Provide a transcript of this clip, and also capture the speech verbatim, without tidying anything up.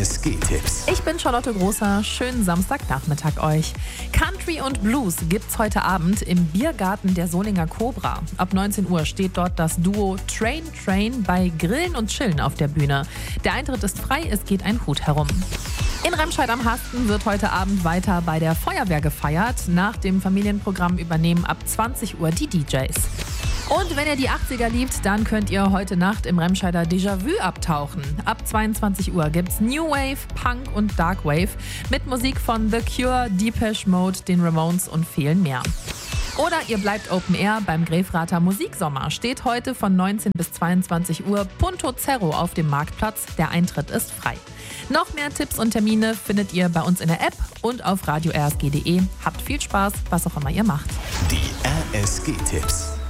S G-Tipps. Ich bin Charlotte Großer. Schönen Samstagnachmittag euch. Country und Blues gibt's heute Abend im Biergarten der Solinger Cobra. Ab neunzehn Uhr steht dort das Duo Train Train bei Grillen und Chillen auf der Bühne. Der Eintritt ist frei, es geht ein Hut herum. In Remscheid am Hasten wird heute Abend weiter bei der Feuerwehr gefeiert. Nach dem Familienprogramm übernehmen ab zwanzig Uhr die D Js. Und wenn ihr die achtziger liebt, dann könnt ihr heute Nacht im Remscheider Déjà-vu abtauchen. Ab zweiundzwanzig Uhr gibt's New Wave, Punk und Dark Wave mit Musik von The Cure, Depeche Mode, den Ramones und vielen mehr. Oder ihr bleibt Open Air beim Grefrater Musiksommer. Steht heute von neunzehn bis zweiundzwanzig Uhr Punto Zero auf dem Marktplatz. Der Eintritt ist frei. Noch mehr Tipps und Termine findet ihr bei uns in der App und auf radio r s g punkt d e. Habt viel Spaß, was auch immer ihr macht. Die R S G-Tipps.